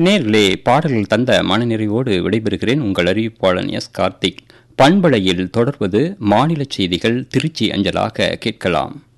நேர்களே, பாடல்கள் தந்த மனநிறைவோடு விடைபெறுகிறேன். உங்கள் அறிவிப்பாளன் எஸ். கார்த்திக். பண்பலையில் தொடர்வது மாநில செய்திகள் திருச்சி அஞ்சலாக கேட்கலாம்.